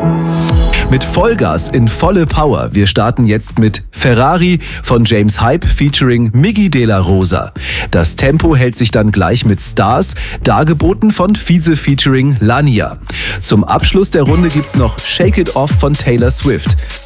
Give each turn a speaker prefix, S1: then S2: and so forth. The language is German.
S1: Mit Vollgas in volle Power. Wir starten jetzt mit Ferrari von James Hype featuring Miggy De La Rosa. Das Tempo hält sich dann gleich mit Stars, dargeboten von Fiese featuring Lania. Zum Abschluss der Runde gibt's noch Shake It Off von Taylor Swift.